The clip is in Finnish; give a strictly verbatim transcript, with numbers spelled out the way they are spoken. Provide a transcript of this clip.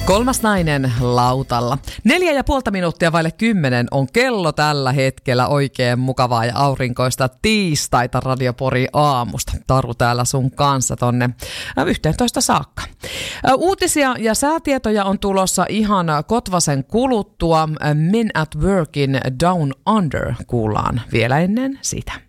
Kolmas nainen lautalla. Neljä ja puolta minuuttia vaille kymmenen on kello tällä hetkellä. Oikein mukavaa ja aurinkoista tiistaita Radio Pori aamusta. Taru täällä sun kanssa tonne yhteentoista saakka. Uutisia ja säätietoja on tulossa ihan kotvasen kuluttua. Men at Workin Down Under kuullaan vielä ennen sitä.